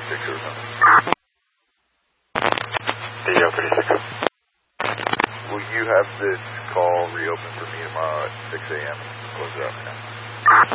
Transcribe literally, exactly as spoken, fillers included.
thirty-six or something. D O thirty-six. Will you have this call reopened for me tomorrow at six A M? Close it up now.